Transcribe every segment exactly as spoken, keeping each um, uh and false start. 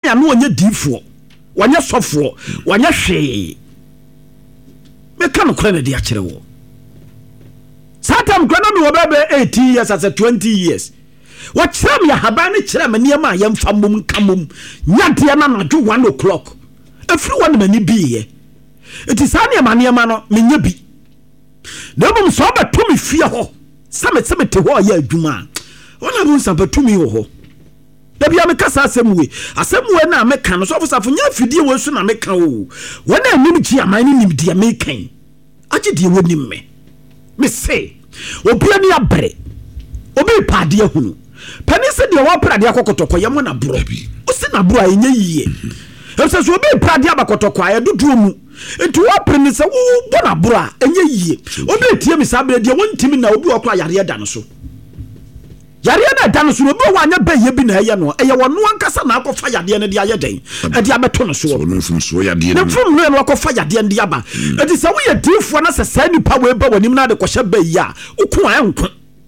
Sanya no onye difo wanya sofo wanya hwe me ka no kra na de akere wo satam kra na me wo bebe eighteen years as a twenty years what time ya haba ne kire me niam ya mfa mom kamom nyade na na jo one o'clock everyone mani biye it is ania maniam no menya bi na bom so ba to me fie ho same same te ho ya adwuma wona bom sa ba to me ho da bia me kasa asemwe asemwe na me kan so ofosafo nya fidie wo su na me kan o wona anim ji aman ni nim dia me kan agi die wo nim me me say obi ani abre obi pade ahunu pani se de wo prade akokotoko ye mo na bro o se na bro ayenye yiye e se so obi prade abakotoko aye dudu mu enti wo premi se wo bo na bro a enye yiye obi tie mi sabre de wontimi na obi okra yare da no so yare na da no so obi wo anya ba ye bi na eye no eye wono ankasa na akofa yade ne de aye den e de abeto no so no fum so yade ne fum no no akofa yade ne aba enti se wo ye difo na se sa nipa we ba wonim na de kohye ba yi a uko a enko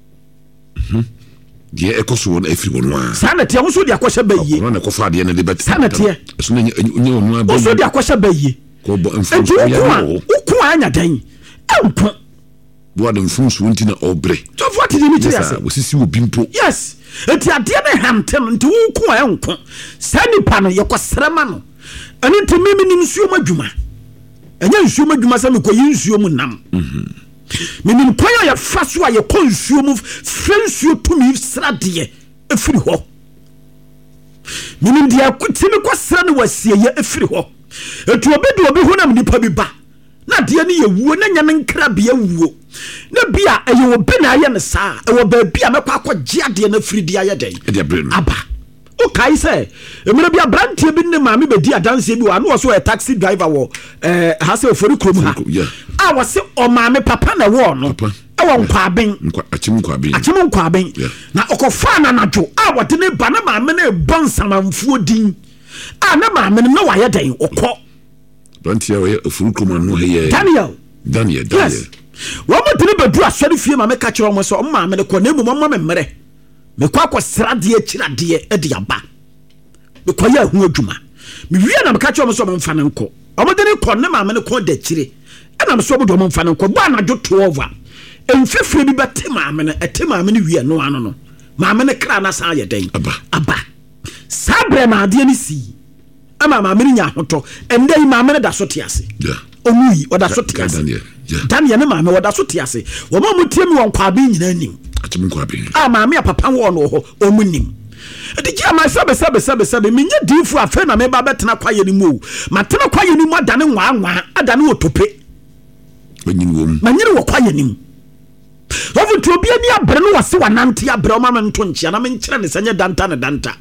die ekoso na efiri wono a sanete wo so de akoshe bayi no na kofa de ne de bet sanete so na nyi wono a wo so de akoshe bayi ko bo mfu ya no uko anya dan enko bo adam mfu so nti na obre to what did you mean yes wo sisi wo bimpo yes enti ade ne hamtem nti uko enko sanipa no yekosrema no ani nti mimi ni nsuo madwuma enya nsuo madwuma sa me ko yi nsuo mu nam mhm minim kwaya ya faso a ye konsuo mu frensuo tumi srade efiri ho minim dia kutimi kwasra ne wasie ye efiri ho etu obedu obi hu na nipa bi ba na de ne ye wuo na nya ne nkra bia wuo na bia eye obi na aye ne saa e wo ba bia mekwa akogye ade na firi dia ye den aba o kai say emre bia brantie bi ne maame be di adanse bi wa no so a taxi driver wo eh ha se ofori krom ha a wo se o maame papa na wo no e wo nkwaben achim nkwaben achim nkwaben na okofa na najo a wo de ne ba na maame na ebon samanfuo din a na maame no wa ye den okọ brantie wo ofori krom no he Daniel Daniel Daniel wo mo de ne bedu asori fie maame ka kire wo so o maame ne ko na emu mo memre me kwa kwa srade akirade e de aba me kwa ya hu adwuma me wie na me ka che o so mfa ne nko o mo de ne ko ne ma me ne ko da kire e na me so bodo mo mfa ne nko ba na jo twelve emfefre bi bete ma me ne ete ma me ne wie no ano no ma me ne kra na sa ye den aba aba sabre ma de ni si ama ma me nya hoto ende ma me ne da so tiase yeah omui o da so tiase Daniel yeah Daniel ne ma me o da so tiase wo ma mu tie mi won kwa bi nyina nim achim nkwaben ah maame papa wo no ho omunim edi ama sabe sabe sabe sabe menye difu afa na me ba betena kwaye ni mu matena kwaye ni mu adane nwa nwa adane otope manyin wo manyere wo kwaye ni mu ofu to obi ani abre no wase wanante abre o ma nto nchia na me nkyere ne sanye danta ne danta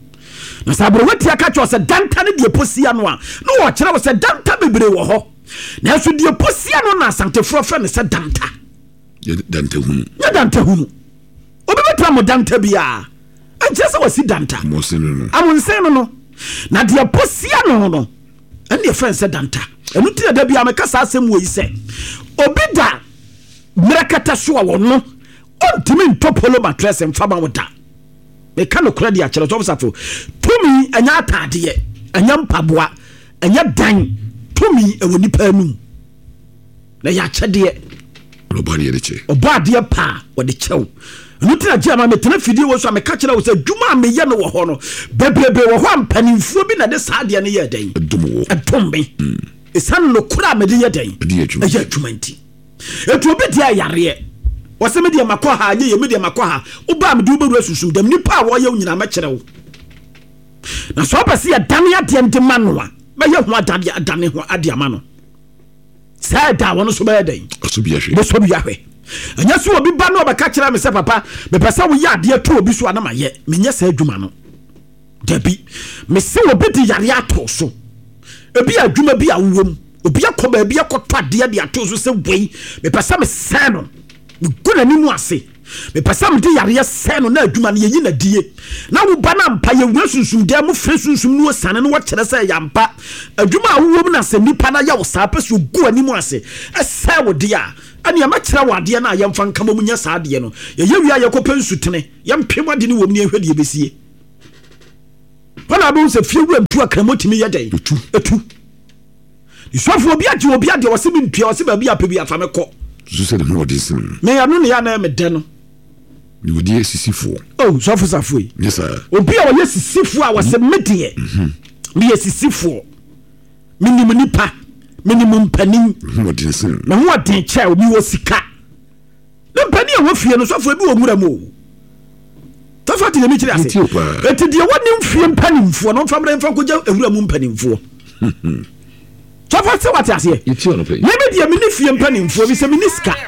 na sabro wati aka cho se danta ne de posia no a no wo kyere wo se danta bebre wo ho na so de posia no na asante frofre ne se danta danta hunu ya danta hunu obi betra mo danta bia anje se wasi danta mo se no no amunse no no na de posia no no ene friend se danta enu ti da bia me kasa asem wo yi se obi da mrakata so a wono ontimi ntopolo matress mfa ba woda me ka no kra dia kire so safo tumi anya atade anya mpaboa anya dan tumi ewo nipa anum na ya kyede obari yereche obade pa wode kyew nutra gye ama metena fidie wo so ameka kire wo se dwuma me ye no wo ho no bebrebe wo ho ampanimfuo bi na de saade ne ye den dumo atombe esan no kura me de ye den ye adwumanti etu obi dia yare wo se me de makọ ha ye me de makọ ha oba me de oberu asusum dam nipa wo ye nyina ma kire wo na so pese ye dan ya de ndema no a me ye ho adade adane ho ade ama no sa da wono so be den aso bia hwe be so bia hwe anya so obi ba no obeka kira me se papa me pesa wo ya ade to obi so ana ma ye me nya sa adwuma no dabi me se obi di yare ato so ebi adwuma bi awom obi akoba ebi akoto ade ade ato so se wei me pesa me se no me gona ni mu ase me pesa me di yare se no na adwuma no ye yi na die na wo ba na mpa ye wura sunsum de mo fre sunsum no sane no wo kire se ya mpa adwuma awom na se nipa na ya wo sa pa so gu ani mu ase ese wo dia ani ama kira wade na yemfa nkama munya saade no ye ye wia ye kopensutene yempem ade ni wom ni ehwede ye besie wana be se fie wura ntu akramotimi ye den etu etu isofo obi age obi ade wose bi ntua wose ba bi apabi afa mekọ so se no de sim me ya no ne ya na me de no ni wodi sisifo oh sofo safo yi yes sir obi a wo sisifo a wose medie me sisifo minim nipa minim panin no de sim na ho aden che obi wo sika na pani a wo fie no sofo bi wo mura mo tafati na mi kire ase eti de woni mfie mpanimfo no mfa mra mfa koja ewura mu mpanimfo tafati wati ase yeti ono pe yebe de mi ni fie mpanimfo bi se mi ni sika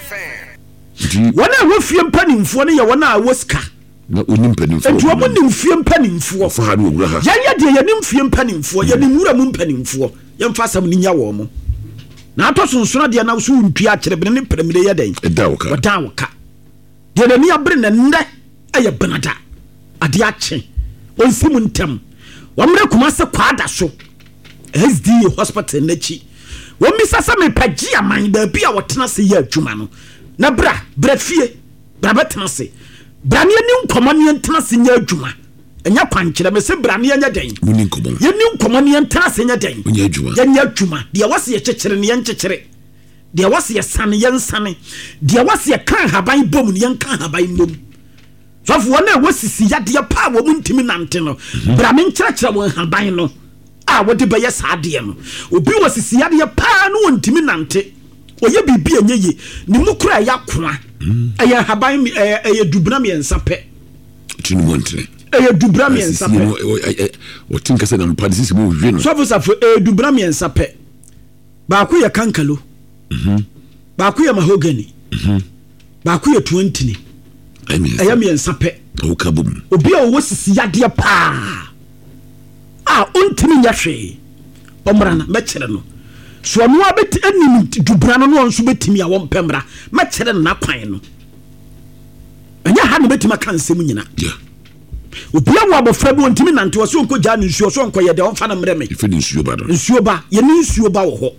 wona wo fie mpanimfo no ye wona wo sika na oni mpanimfo eti wo ni mfie mpanimfo fa ha no owura ha ya ya de ye ni mfie mpanimfo ye ni mura mu mpanimfo ye mfa sam ni nya wo mo na ato sonsono de na so ntua kire bene ne premire ye den eda wo ka wada wo ka de na ni abre na nde aye benada ade ache onsim ntem wamre kuma se kwada so S D hospital nachi womi sasa me pagi aman da bia wotena se ya adwuma no na bra bra fie bra betena se bra ne ni nkomo ne ntena se nya adwuma enya kwankire me se bra ne nya den muni nkomo ye ni nkomo ne ntena se nya den nya adwuma ya nya adwuma de wase ye chekere ne ye nchekere de wase ye sane ye nsane de wase ye kan haban bom ne ye kan haban bom sofo wona wasisi yade pa wo muntimi nante no bra me nkyerɛkyerɛ wo haban no a wode bɛyɛ saade no obi wasisi yade pa no wontimi nante oye bibi enye ni mukura ya koa ɛyɛ haban ɛyɛ dubra me ensa pɛ tinu montre ɛyɛ dubra me ensa pɛ o tinka se na mpade sisi mo hwe no sofo safo ɛyɛ dubra me ensa pɛ ba ko yɛ kankalo mhm ba ko yɛ mahogany mhm ba ko yɛ twenty ni ɛyɛ me ensa pɛ o kabum obi a wo sisi yade pa a ontimi nya hwe omrana mɛkyerɛ no so no abeti anim dubra no no nso betimi a wo mpemra mɛkyerɛ na kwan no anya ha no betimi aka nsɛm nyina yeah obi a wo abofra bi ontimi nante wo so nko gya ne nsuo so nko ye de onfa na mrɛ me ife nsuo ba do nsuo ba ye ne nsuo ba wo ho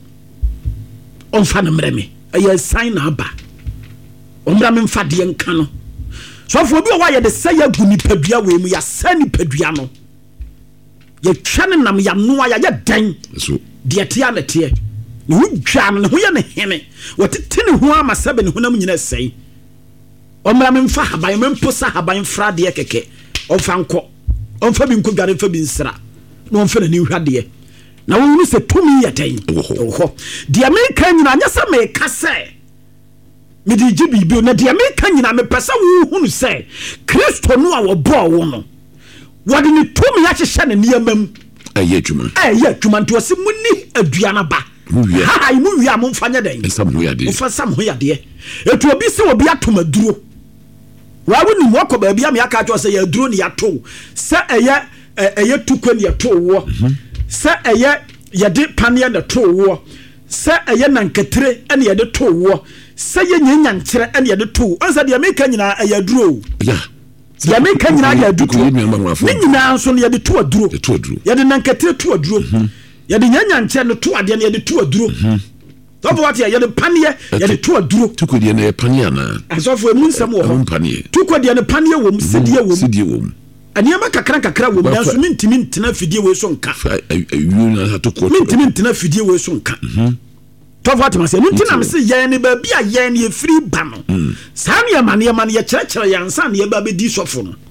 onfa na mrɛ me ɛyɛ sign na aba omra me mfa de nka no so for obi a wa ye de sɛ ya gu nipadua we mu ya sɛ nipadua no ye twane nam ya noa ya ye dan so de tia na tie ne hu dwa ne hu ye ne hene wotete ne hu ama sebe ne hu nam nyina sei omra me mfa haban me mposa haban fra de keke onfa nko onfa bi nko dware fa bi nsra na onfa na ni hwade na wo nu se tumi ye dan oho de amerika nyina nya se me ka se me di jibi bi na de amerika nyina me pesa wo hu nu se kristo no a wo bo wo no wadi ni tumi ya hyehyɛ ne niyamam ɛyɛ adwuma ɛyɛ adwuma nto se muni aduana ba ha ha mu wia mo mfanya den nsam ho yade mfa sam ho yade etu obi se obi atoma duro wa woni mo kɔ ba bia me aka atwa se ya duro ne yato se ɛyɛ ɛyɛ tukɔ ne yato wo se ɛyɛ yɛde paneɛ ne to wo se ɛyɛ nanketere ɛne yɛde to wo se yɛ nyanyankyerɛ ɛne yɛde to onsa de Amerika nyina ɛyɛ duro ya ya me kan nyina ya dutu ni nyina nso ne ya de to aduro ya de nankate to aduro ya de nyanya nche ne to ade ne ya de to aduro tofo wat ya de panie ya de to aduro tukodi ne panie na asofo emu nsem wo ho tukodi ne panie wo mu sidie wo mu sidie wo mu aniama kakra kakra wo mu nanso mintimi ntena fidie we so nka ayu na atoko mintimi ntena fidie we so nka tofo at mase ntina me se ye ne ba bia ye ne free ba no saa ne ma ne ma ne kyerɛkyerɛ yansa ne ba be di sofo no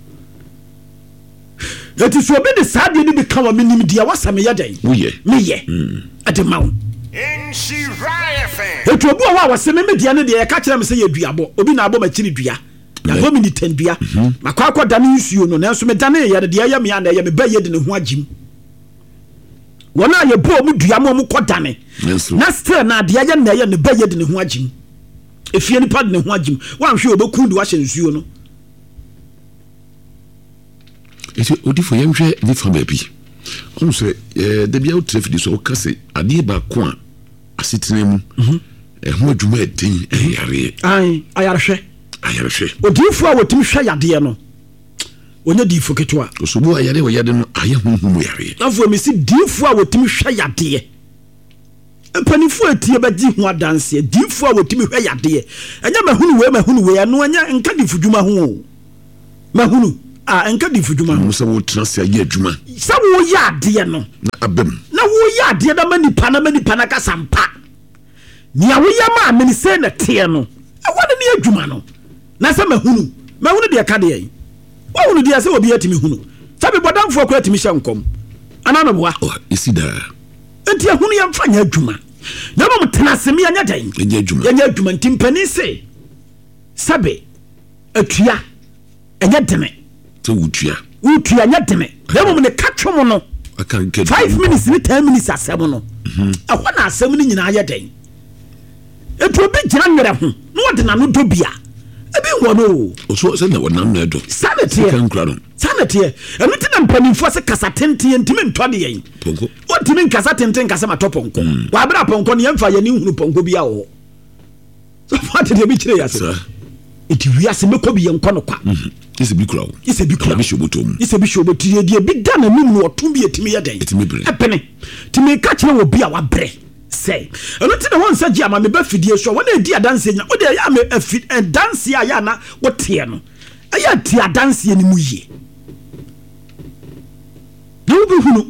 eti so be de saa de ni bi ka wa minim dia wasa me yadan woye me ye ade mawo Nshi Raya eti obi wa wasa me media ne de ye ka kyerɛ me se ye duabo obi na abo ma kiri dua ya go mi ni ten dua makwa akwa da ne nsuo no nanso me da ne ye de ye me ana ye me ba ye de ne ho agim wona ye bo mu dua mo mu kodane na still na de ye na ye ne ba ye de ne ho agim efie ni pa de ne ho agim wan hwe obeku de wa hye nsuo no eti odifo ye nhwe ni fa ba bi on se eh de bia o traffic so kase ade ba ko a asetena mu eh ho adwuma edin eh yare ai ayarhwe ayarhwe odifo a wotimi hwe yade no onye difo ketwa osobu ayare wo yade no aye honhom yare afo mi si difo a wotimi hwe yade empanifo atie baji ho adanse difo a wotimi hwe yade enya mahunu we mahunu we no enya nka difo dwuma ho mahunu ah enka di fudwuma mo se wo trans ya adwuma se wo ya ade no na abem na wo ya ade na mani pa na mani pa na ka sampa ni a wo ya ma meni se na te no e wona ni adwuma no na se mahunu mahunu de ka de yi wo hunu de se obi atimi hunu sabe bodamfo akura timi hye nkom anana boa oh isida enti ahunu ya mfa nya adwuma na mo tena se me anya dan nya adwuma nya adwuma ntimpani se sabe atua enya deme to wutua wutua nya deme na mo ne katwo no akan ke five minutes ni ten minutes asem no ehwo na asem ni nyina ya dan etu obi gira nwere ho no wode na no do bia ebi wo no o so se na wonam na do sanity kan kura no sanity enu ti na mpanimfo se kasa tenten ntimi ntode yen ponko o timi kasa tenten kasa matoponko wa bra ponko ne yemfa ye ni hunu ponko bia wo so fati de bi kire ya se eti wiase mekọ bi yenko no kwa ise bi kura wo ise bi kura bi shobotom ise bi shoboti ye de bi da na num no otum bi etimi ye den etimi bre epene timi ka kire wo bi a wa bre say eno ti na won sa gi ama me ba fidie so wona edi adanse nya o de ya me afi danse a ya na wo tie no aya ti adanse ni mu yie na wo bi hunu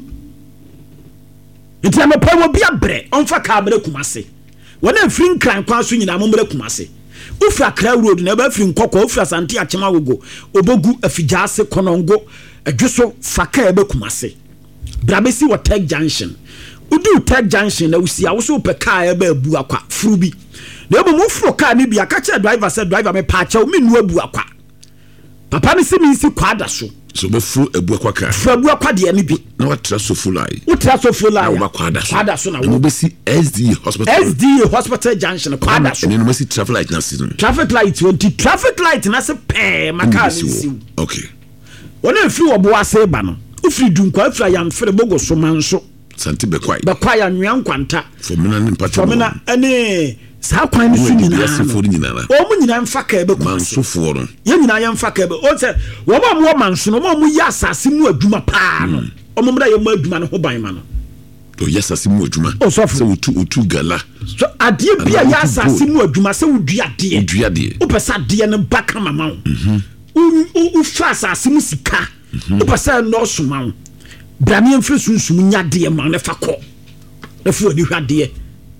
enti ama pa wo bi abre onfa ka abre kumase wona afiri nkran kwa so nyina mo mbre kumase ufra kra road na ba firi nkokọ ufra santi achema wogo obogu afijase konongo adweso faka ebe kumase brabesi wo tech junction udu tech junction na usi awoso pe car ebe abu akwa frubi na ebo mu fro car ni bia ka che driver say driver me pa cha o menu abu akwa papa ni simi nsi kwada so so be fru abu akwa ka fru abu akwa de ni bi na wa so fulai wo tra so fulai na wa kwada so kwada so na wo be si S D hospital S D hospital junction kwada so and then we see traffic light na season traffic light twenty traffic light na se pe maka ni si okay wona firi obo ase ba no ufiri dunkwa afira ya mfere bogo so manso santi be kwai be kwai anwea nkwanta fomina ni mpacho fomina ene sa kwan ni su nyina o mu nyina mfa ka ebe manso fo no ye nyina ye mfa ka ebe o se wo ma mo manso no mo mu ya asase mu adwuma pa no o mo mra ye mu adwuma no ho ban ma no to yes asase mu adwuma so utu utu gala so adie bia ya asase mu adwuma se wudua de wudua de o pesa de ne baka mama wo u u fa asase mu sika o pesa no so ma wo brani mfiri sunsun nya de ma ne fa ko na fu ani hwade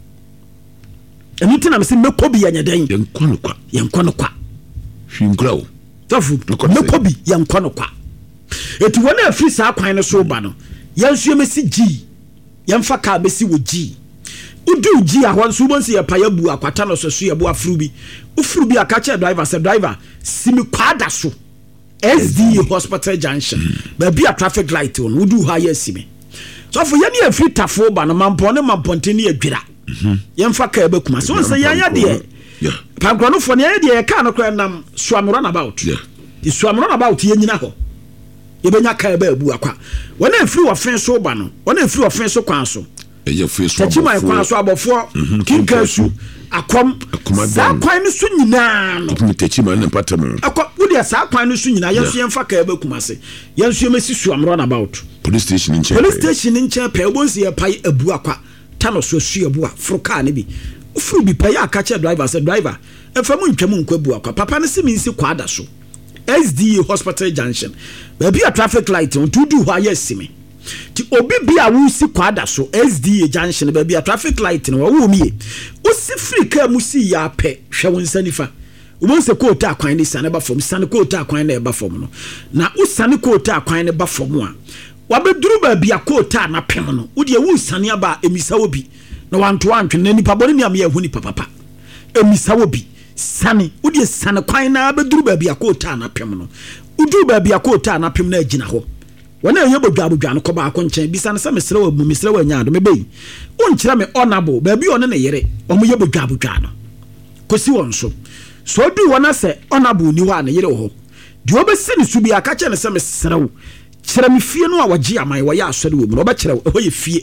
enu tina me se mekobi ya nyadan yenkɔ no kwa yenkɔ no kwa hwinkura wo tafu mekobi yenkɔ no kwa etu wona afiri saa kwan no so ba no yensu yemesi gi yemfa ka besi wo gi udu gi a hon so bonsi ya paya bu akwata no so so ya bu afuru bi ufuru bi aka che driver se driver simi kwada so S D hospital junction ba bi a traffic light on udu ha ya simi so for yani afiri tafo ba no mampo ne mamponte ne adwira yemfa ka ebe kuma so say ya ya de yeah pankro fo ne ya de ka no kra nam swam run about yeah the swam run about ye nyina ho ye benya ka ebe abu akwa wona afiri wo fen so ba no wona afiri wo fen so kwan so eye afiri so tachi mai kwan so abofo kinka su akom sa kwan no so nyina no kuma tachi mai na patam akwa wodi sa kwan no so nyina ye so yemfa ka ebe kuma se ye so yemesi swam run about police station in police station in che pe obonsi ye pai abu akwa tano so su abu a froka ne bi ufuru bi pai aka che driver say driver efamu ntwam nkwabu akwa papa ne simi nsi kwada so S D hospital junction ba bi a traffic light on tudu ho aye simi ti obi bi a wo si kwada so S D junction ba bi a traffic light no wo mi wo si free ka mu si ya pe hwe won sanifa wo se ko ta kwan ni sane ba fom sane ko ta kwan na e ba fom no na wo sane ko ta kwan ne ba fom a wabeduru ba bia ko ta na pem no wo de wo sane aba emisa wo bi na wanto antwe na nipa bone ni am ye hu ni papa emisa wo bi sane wo de sane kwan na beduru ba bia ko ta na pem no uduru ba bia ko ta na pem na agina ho wona ye bodwa bodwa no ko ba ko nchen bisa na se mesre wa mu mesre wa nya do me bei won kira me honorable ba bi one ne yere o mo ye bodwa bodwa no kosi won so so du wona se honorable ni wa ne yere ho de obesi ne su bi aka che ne se mesre wo kira me fie no a wagye aman wo ya asore wo mu no ba kira ho ye fie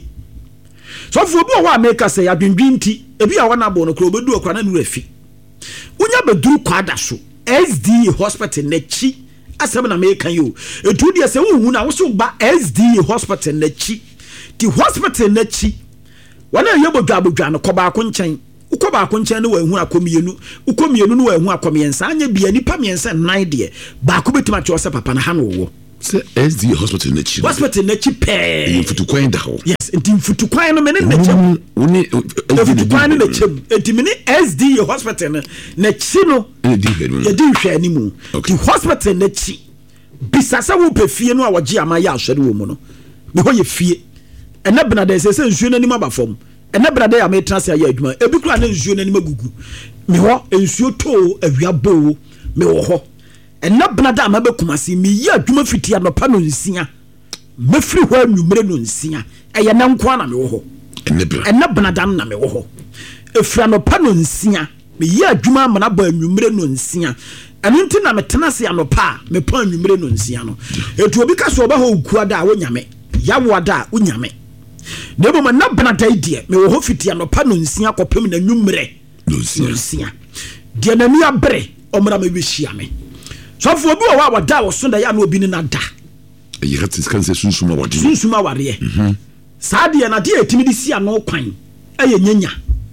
so fu obi o wa make say adwendwinti ebi a honorable no kro obedu okra na nu afi unya beduru kwada so S D hospital na chi asem na make you etu dia se wu na wo so ba S D hospital na chi ti hospital na chi wana ye bodwa bodwa no ko ba ko nchen uko ba ko nchen no wa hu akomienu ukomienu no wa hu akomiensa anya bia nipa miensa nine de ba ko betima che ose papa na ha no wo se S D hospital na chi hospital na chi pe mfutu kwan da ho yes enti mfutu kwan no mene na chem woni mfutu kwan na chem enti mene S D hospital na chi no e di hwe ye di hwe ani mu di hospital na chi bisasa wo pe fie no a woje amaya ahwere wo mu no me ho ye fie ena benade se se nsuo na nim abafom ena benade ya me trase ya adwuma ebi kura na nsuo na nim agugu me ho nsuo to awia bo me wo ho ena benade amabe kumase me yi adwuma fiti anopa no nsia me firi ho anwumre no nsia eye na nko na me wo ho ena benade na me wo ho efiri anopa no nsia me yi adwuma amana ba anwumre no nsia anu nti na me tenase anopa me pa anwumre no nsia no etu obi ka so oba ho kuada wo nyame yawo da wo nyame nebo ma na benade die me wo ho fiti anopa no nsia kopem na nwumre no nsia die na mi abre omra me behia me so fo obi wo wa da wo so da ya na obi ni na da e hat skan se sunsuma wade sunsuma ware mhm sa de na de etimi di sia no kwan eye nyanya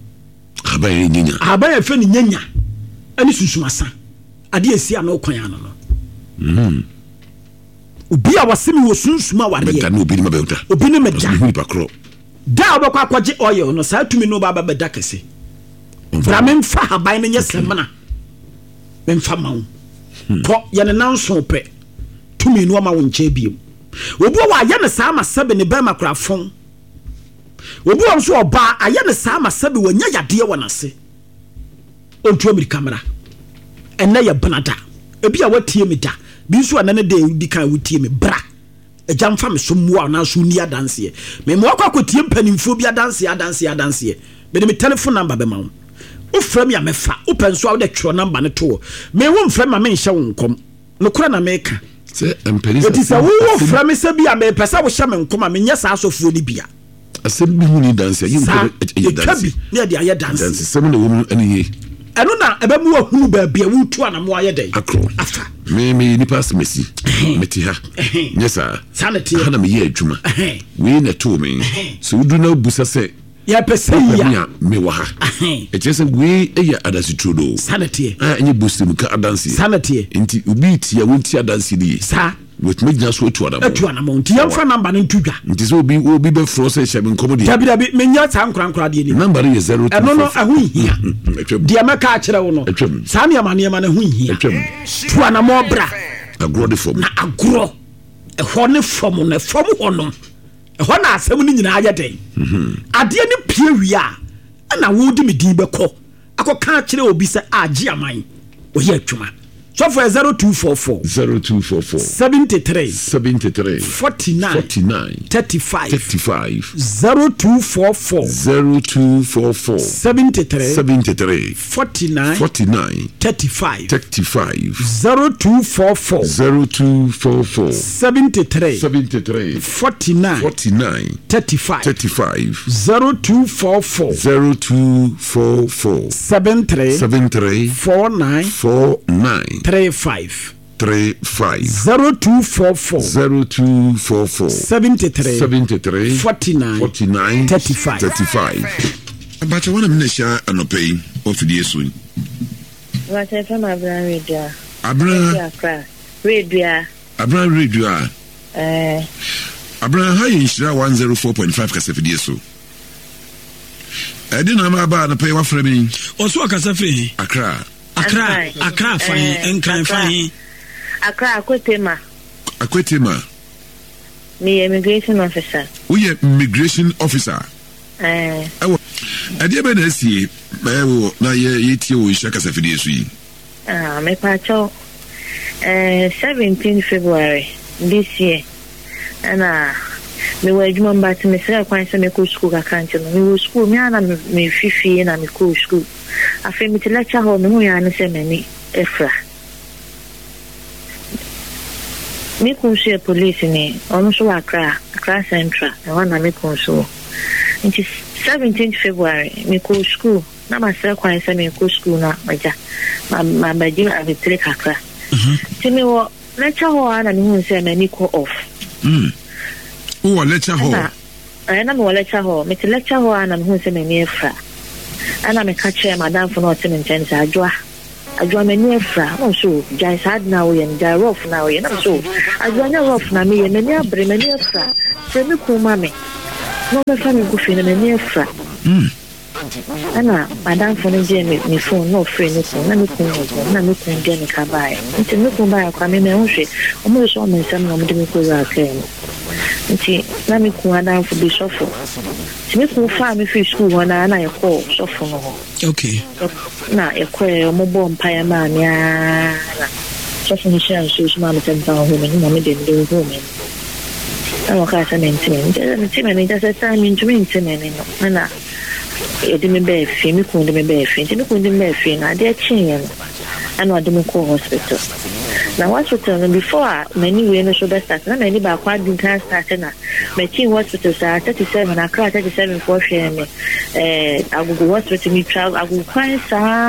aba ye nyanya aba ye fe ni nyanya ani sunsuma sa ade esi no kwan ano no mhm obi a wasemi wo sunsuma ware meta no obi ni mabeuta obi ni meja ni pakro da obakwa akwaje oil no sa tumi no baba beda kese bra memfa haban no nyesemna memfa mawo ko ye ne nanso pe tumi no ma wo nche biem obi wa ye ne sa ma sebe ne ba makrafon obi won so oba aye ne sa ma sebe wanya yade wonase ontu amerika mara enne ye benada ebi a watie me da bi so anane de di kan wutie me bra eja mfa me so muwa na so ni adanse me mo akwa kotie mpanimfo bi adanse adanse adanse me de me telephone number be ma wo o frame ya mefa o penso a de tro number ne to me wo mframe ma me nhye wo nkom no kura na me ka se emperisa eti se wo wo frame se bi a me pesa wo hye me nkom a me nya sa asofo ni bia asem bi hu ni dance yi mpo e dance ne de aye dance dance sem na wo mu ani ye eno na ebe mu ahunu ba bia wo tu ana mo aye den akro afa me me ni pass mesi meti ha nyesa sanity ha na me ye adwuma we na to me so du na busa se ya pese ya me wa ha e chese we e ya adasi trodo sanity ah enye bustem ka adansi sanity enti obi ti ya wonti adansi di sa with me just so to adam to anam nti yam fa number ntudwa nti so obi obi be fro se hye me nkomodi dabi dabi menya ta nkran de ni number is zero two eno no ahu hia dia meka a kire wo no sa ne amane ma na hu hia to anam obra agro de form na agro e ho ne form na form ho no e ho na asem ni nyina aye den ade ni pie wi a na wo di me din be ko akoka kire obi se agi aman o ye atwuma so for zero two four four zero two four four seventy-three seventy-three forty-nine forty-nine thirty-five thirty-five zero two four four zero two four four seventy-three seventy-three forty-nine forty-nine thirty-five thirty-five zero two four four zero two four four seventy-three seventy-three forty-nine forty-nine thirty-five thirty-five zero two four four zero two four four seventy-three seventy-three forty-nine forty-nine three five three five zero two four four zero two four four seventy-three seventy-three forty-nine forty-nine thirty-five thirty-five. But I want to mention an opay of the year. What I from Abraham Radio. Abraham Radio. Abraham Radio. Eh. Abraham, how you share one zero four point five kasa for the year so. I didn't know about the pay what for me. Also, a kasa for Accra. Accra, Accra, fine, and crime fine. Accra, Akwetema. Akwetema. Me immigration officer. We are immigration officer. Eh. I did better see. Na ye yeti o ishaka sa fidi esu. Ah, me pacho. Eh, seventeenth February this year. Ana me wa juma mbati me sira kwa nse me ko school ka kanche no. Me wo school me ana me fifi na me ko school. Afi me lecture ho me hu ya ne se me ni efra. Me kunsu police ni onu so Accra, Accra Central. E wana me kunsu. It is seventeenth February me ko school. Na ma sira kwa nse me ko school na maja. Ma ma baji abitre kakra. Mhm. Ti me wo lecture ho ana me hu se me ni ko off. Mm. Who lecture hall? I am a lecture hall. Me lecture hall and I'm going to me efra. ana me ka che madam for no ten ten sa adwa adwa mani afra no so jai sad na wo ye jai rough na wo ye na so adwa nya rough na me ye mani abre mani afra se me ko ma me no me fa me go fi na mani afra mm ana madam for no je me me phone no free no so na me ko na me ko je me ka bai nti me ko bai kwa me me hwe o mo so me sam na mo de me ko ra ka nti na me ko madam for be shuffle ti me ko fa me fi school wana na ye ko shuffle no okay na ye ko mo bo mpa ya ma me a shuffle ni share so so ma me tan ta ho me mo me de de ho me na mo ka sa me nti me nti me ni just sa me nti me nti me no na e de me be fi me ko de me be fi nti me ko de me be fi na de chin ye no ana de me ko hospital na hospital no before many we no so be start na many ba kwa din kan start na me chin hospital sa thirty-seven akra thirty-seven for share me eh agugu hospital mi travel agugu kan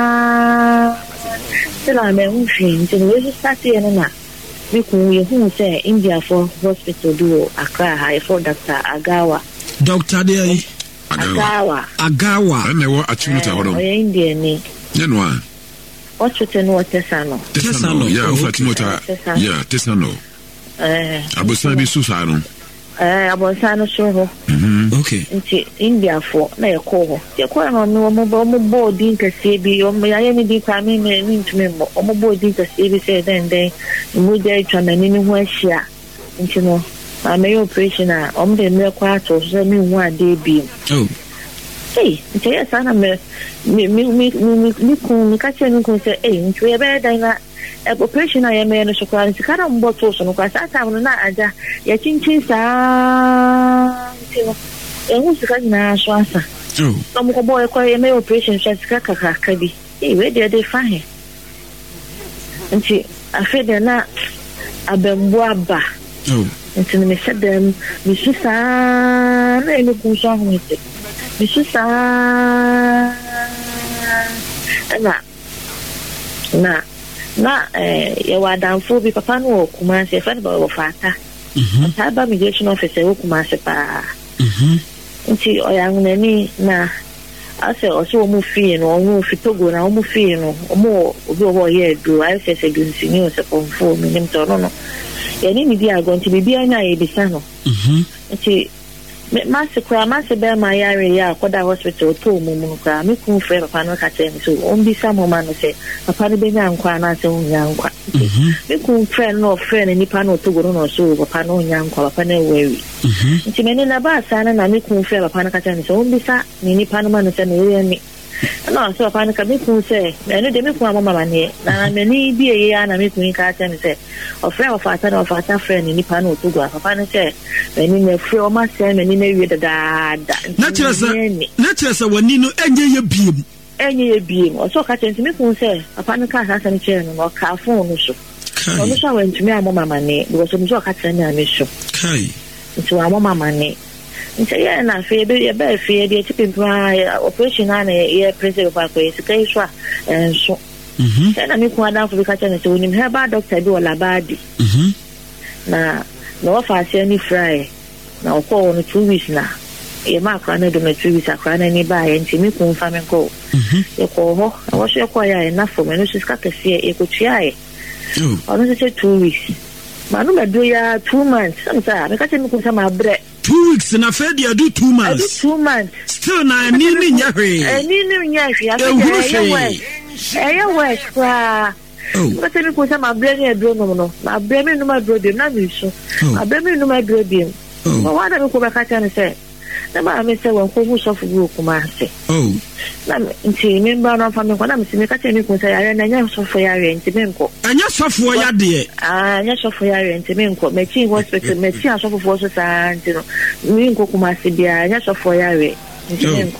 sa sela me unfin nti we start ye na me ko ye hu say India for hospital do akra high for Doctor Agawa Doctor dey Agawa Agawa na wo achimuta hodo o India ni no a hospital no Tesano Tesano yeah Fatimota yeah Tesano eh abosa bi susa no eh abosa no so ho mhm okay nti India for na ye ko ho ye ko no no mo bo mo bo din kase bi o mo ya ni di kwa me me ntumi mo o mo bo din kase bi say den den mo je twa na ni ho ahia nti no a me operation a o mo de me kwa to so me hu ade bi oh hey nti ya sana me me me me me ko me ka che ni ko say eh nti ye be dan na operation a ye me no so kwa nti kana mbo to so no kwa sa ta no na aja ya chinchin sa nti no e hu sika na so asa oh so mo ko boy ko ye me operation so sika kaka ka bi eh we de de fa he nti afi de na abembo aba oh nti me se dem me susa na e ko so ho nti me susa na na na eh ya wadanfo bi papa no kuma se fa ba wo fata mhm ta ba migration officer wo kuma se pa mhm nti o ya ngani na ase o so mu fi no o mu fi Togo na o mu fi no o mu obi o bo ye do I say say gunsi ni o se konfo mi nim to no no ya ni mi bi ago nti bi bi anya e bisa no mhm nti me masse kwa masse be ma yare ya koda hospital to mu mu kwa me ku fe papa no ka tell me so on bi sa mo ma no se papa no be nya nkwa na se on nya nkwa mhm me ku fe no fe ni pa no to go no so papa no nya nkwa papa na wewi mhm nti me ni na ba sa na na me ku fe papa no ka tell me so on bi sa ni ni pa no ma no se no ye ni no so papa no ka me ku se me no de me ku mama ma ni na me ni bi e ya na me ku ka tell me se o fe o fata no fata fe ni ni pa no to go papa no se me ni me fe o ma se me ni na wie da da na tirasa na tirasa wani no enye ye biem enye ye biem o so ka tell me ku se papa no ka sa se che no ka phone no so o no so wen tumi amo mama ni because o so ka tell me am so kai nti amo mama ni nti ye na fe be ye be fe de tipi pa operation na ye president pa ko isi kai so en so mhm na mi ku ada fu ka tell me so ni he ba doctor bi wala badi mhm na no fa se ni fry na o ko no two weeks na e ma kwa na do me two weeks akwa na ni ba ye nti mi ku fa me ko mhm e ko ho o so e ko ya na fo me no siska kese e ko tia e oh o no se two weeks ma no me do ya two months am sa me ka tell me ku sa ma bre two weeks na fe dia do two months I do two months still na ni ni nya hwe eh ni ni nya hwe afi ya we eh ya we kwa oh but me ko sa ma bre ni do no no ma bre me no ma do dem na mi so ma bre me no ma do dem oh wa da me ko ba ka tell say na ma me say won ko hu so fu kuma se oh na nti me ba na fa me ko na me se me ka tell me ko say ya na nya so fo ya re nti me nko anya sofo ya de ah nya so fo ya re nti me nko me chi hospital me chi so fo so sa nti no me nko kuma se bia nya so fo ya re nti me nko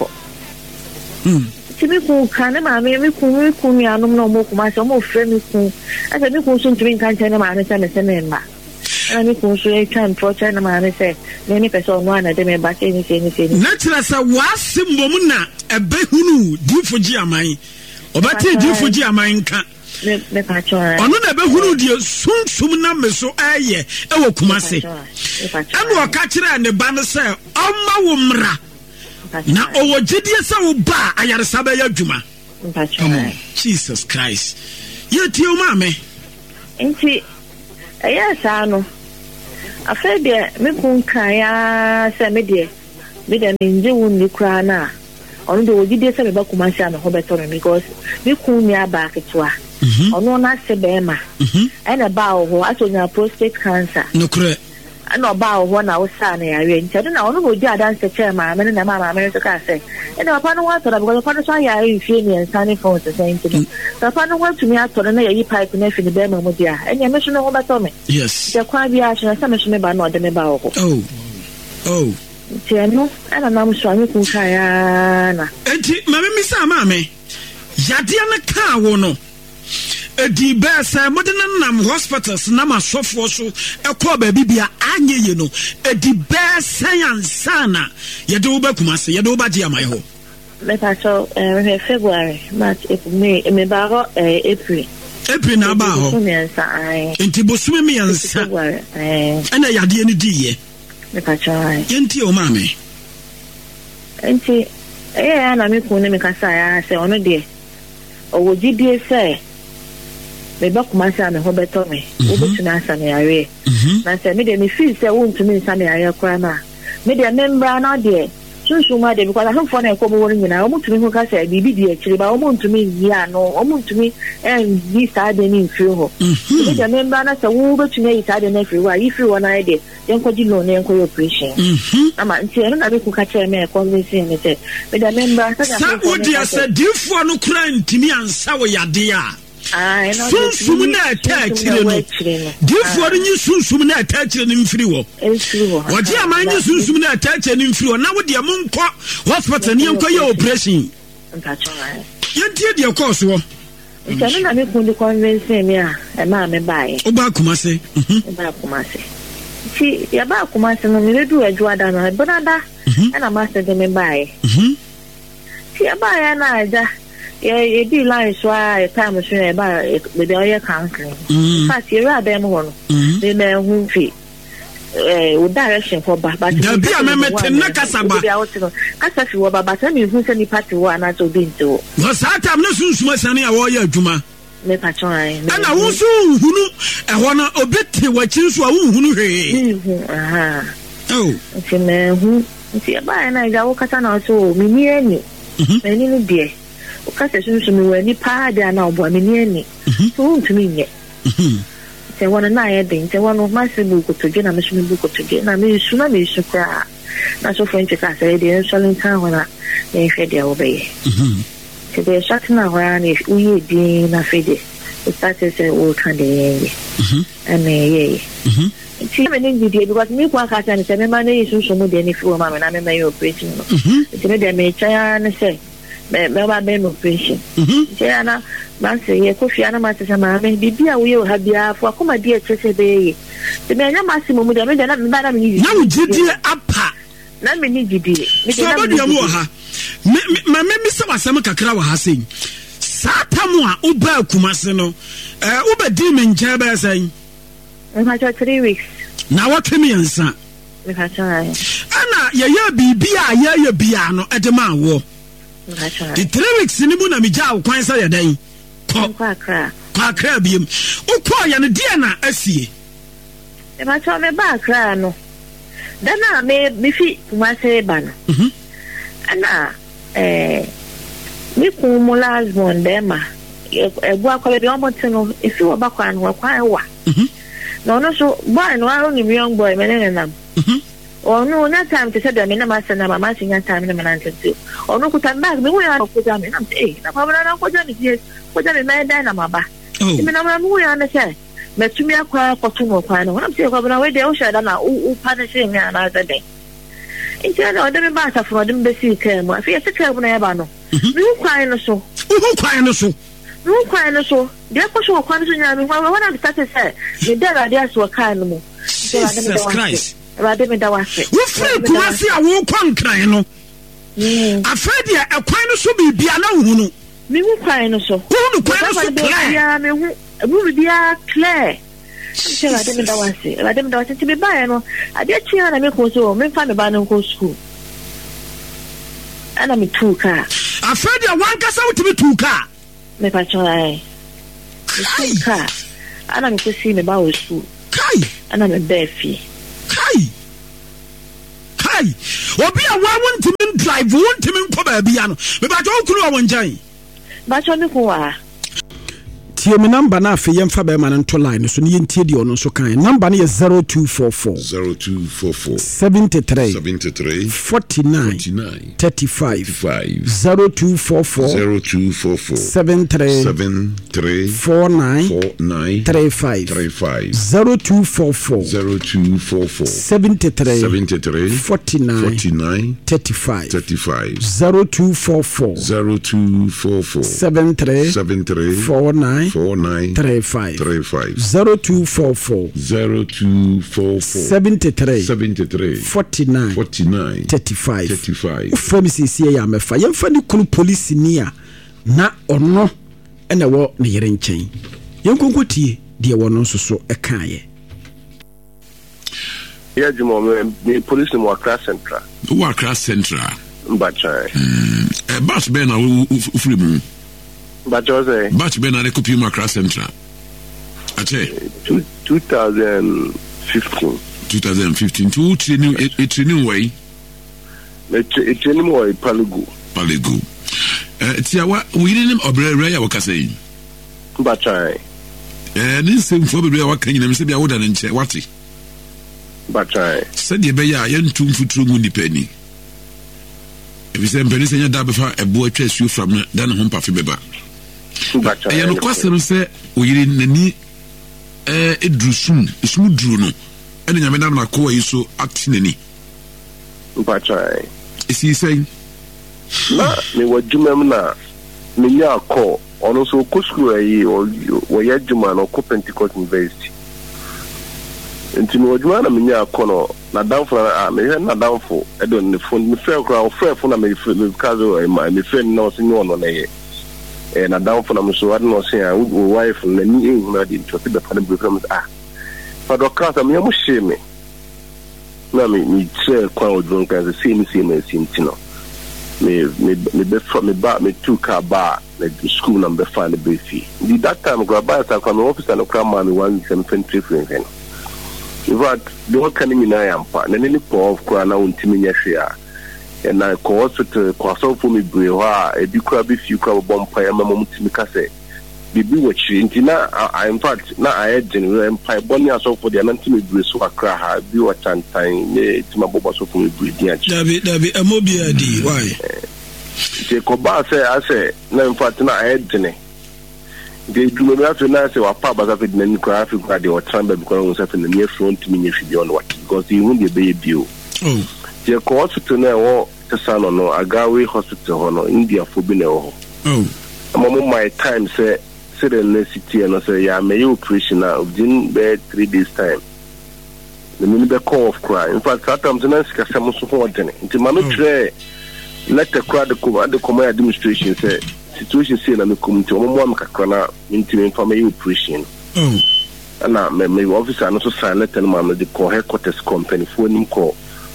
mm ti me ku kan ma me me ku me ku mi anum no mo kuma se mo fre me ku asa me ku so ntimi kan tell na ma na se me se me ma ani ku so e kan pro china ma na se me ni person no na de me ba se ni se ni se ni na tira sa wasimbom na ebe hunu difoji aman obati difoji aman ka me me pa cho ono na ebe hunu die sunsum na me so aye e wo kuma se anu o ka kire ne ba no se omma wo mra na owo gidie sa wo ba ayaresa ba ya dwuma Jesus Christ ye tie o ma me enti eya sa no afa de me kun kan ya se me de me de nje wonni kra na ono de ogide se me ba kuma sha me ho beto me because me kun ya ba ketwa ono na se be ma ena ba ho atonya prostate cancer no kre ana ba ho na wo sa na ya re nche na ono go di adanse che ma me na ma ma me so ka se ena papa no wa so da because papa no so ya re fie ni ensane phone se sente papa no wa tumi atoro na ya yi pipe na fi ni be ma mu dia enya me so no ho beto me yes je kwa bia so na me so me ba no de me ba ho oh oh tiano ana na mso anyi ku ka ya na enti mama mi sa ma me yade na ka wo no edi besa modern nam hospitals na masofo so ekọ ba bibia anye ye no edi besa yansana ye de wo ba kumase ye de wo ba dia mai ho me pa so eh February March April May me ba ho eh April April na ba ho enti bosume me yansa eh ana yade ni di ye me pa so ai enti o ma me enti eh ana me ku ne me kasa ya se ono de owo gidie se me ba kuma sa me ho beto me wo betuna sa me are na se me de me feel se wo ntumi sa me are kora na me de membra na de sunsun ma de because I have fun e ko mo woni nyina o mutumi ho ka se bibi di akire ba o mutumi yi ano o mutumi en yi sa de ni mfiri ho me de membra na se wo betuna yi sa de na firi wa yi firi wa na de yen ko di no na yen ko operation ama nti e na be ku ka chere me convince me se me de membra sa wo dia se difo no kura ntimi ansa wo yade a ah sunsum na attachire no difo ri sunsum na attachire ni mfiri wo wodi amanyi sunsum na attachire ni mfiri wo na wo de monko hospital ni enko ye operation yentie de course wo nti na me ku ndi convince me a e ma me bae o ba kumase o ba kumase ti ya ba kumase no me du adwo ada na bonada na master de me bae ti ya ba ya na aja yeah, you do line so I time so ba be your counseling. Fast you are them one. They may who fee. Eh, with direction for ba but the be a memete na kasaba. Kasa fi wo ba but me hu se ni party wo na to be nto. Was that time no sunsuma sane a wo ya adwuma. Me patron ai. Ana wo so hunu e ho na obete wachi so a wo hunu hwe. Aha. Oh. Nti me hu nti ba na ga wo kasa na so me ni ani. Me ni ni de. Ukase sunsu mi we ni pa de na obo mi ni ani so ntumi nye se wona na ye de se wona ma se bu ko toge na me su bu ko toge na me su na me su kwa na so french ka se de so lin kan wona e fe de obeye se de shot na wa ni uye di na fe de o start se o kan de ye ane ye ti me ni di because mi kwa ka se se me ma ne sunsu mu de ni fi wo ma me na me me operation no se me de me cha na se me me ba be no operation je ana ba se ye ko fi ana ma se ma me bibia wo ye ha bia fo akoma di e chese be ye se me anya maximum mu de me de na me ba na me ni na ugidie apa na me ni gidie me de na me wo ha me me me se wasem kakra wa ha sen satamu a uba kumase no eh uba di me nje ba sen e ma cho three weeks na what me yansa me ha cho ai ana ye ye bibia ye ye bia no e de ma wo the three weeks ni mu na mi ja kwan sa ya dan ko kwa kra kwa kra biem ukọ ya no dia na asie e ma cho me ba kra no dana me mi fi kuma se ba no mhm ana eh mi ku mo last one dem ma e bu akole bi omo tino e fi wo ba kwa no kwa wa mhm no no so boy no aro ni young boy me ne nam mhm oh no na time to say that me na ma sana mama sinya time na man to oh no kutan bag me we are ko jam na eh na pa na ko jam ni ko jam na da na maba me na ma mu ya na say me tumi akwa ko to no kwa no na say ko na we de o shada na u pa na say me na za den inja na de me ba sa fro de me si ka mu afi se ka bu na ya ba no me kwa no so u kwa no so me kwa no so de ko so kwa no so nya me wa wa na start say me da ra de aso ka no mu Jesus Christ Rade me da wase. Wo free kumasi a wo kwankran no. Mm. Afedi e kwan no so bibia na hu no. Me hu kwan no so. Hu no kwan no so clear. Ya me hu bu bibia clear. Se rade me da wase. Rade me da wase ti be ba no. Ade tia na me ko so me fa me ba no ko school. ana me two car afraid ya one kasa wutimi two car me pa choi kai car ana me kosi me ba wo school kai ana me befi kai kai obi a wa wontimi drive wontimi nko ba bia no me ba jo kunu a wonjan ba cho me ko wa tie me number na afi yemfa be ma nto line so ne yentie di ono so kan number na zero two four four zero two four four seventy-three seventy-three forty-nine forty-nine thirty-five five zero two four four zero two four four seventy-three seventy-three forty-nine forty-nine thirty-five thirty-five zero two four four zero two four four seventy-three seventy-three forty-nine forty-nine thirty-five thirty-five zero two four four zero two four four seventy-three seventy-three forty-nine forty-nine thirty-five thirty-five zero two four four zero two four four seventy-three seventy-three forty-nine forty-nine thirty-five thirty-five from C C A amefa yemfa ni kunu police ni a na ono ene wo ne yere nchen yenkonkotie de wono nso so ekaye ya jumo me police mo Accra Central wo Accra Central mbachai eh batch be na ufuri mu mbachai batch be na ne kopi mu Accra Central ache twenty fifteen twenty fifteen to training e training way me training way Palego Palego eh tiawa we didn't obrere ya wakasai mbachai eh ni semfo bebre wa kan nyina me se bia woda ne nche wate mbachai se de be ya yentum futuro mu nipani ebi se mpani se nya da be fa ebo atwa suo fram na da ne ho mpafe beba mbachai eh no kwasem se oyiri nani eh edrusum isum duru no ene nyame nam na ko yi so atinani mbachai isi sei na me wajumem na me nya ko ono so ko school ayi o ya juma no ko Pentecost University enti me wajuma na me nya ko no na danfo na me na danfo e don ne phone me fair kra o fair phone na me me kazo e ma me friend na o se nyo no na ye e na danfo na me so wa no se a o wife na ni e hu na di to be pa na be from ah fa do kasa me mo sheme na me me tse kwa o don kan se me se me sintino me me me be from me ba me two car bar like the school number five the befi the that time go buy sa kwa me office na kra ma me one seven three friends in fact the one can me na yampa na ni po of kra na untimi nya hwe a na ko hospital ko so for me bre ho a e bi kra be fi kra bompa ya mama mutimi ka se bibi wachi ntina in fact na I general empire boni aso for the antimi bre so akra ha bi wa chantan ne tima bobo so for me bre dia dabi dabi amobia di why je ko ba se ase na in fact na I dene de du me afi na se wa pa ba ka fi na ni kra fi kra de o tramba bi ko se fi na ni front mi ni fi bi on what because you won the be bio oh je ko hospital na wo tesano no Agawe hospital ho no India fo bi na ho oh mama my time say say the city and say ya me operation now within be three days time the me be call of cry in fact that time na sika sam so ho dene nti ma no tre let the crowd come at the command administration say situation say na me community o mo am kakra na nti me fa me operation oh ana me me officer no so sign letter no ma me the call headquarters company for nim call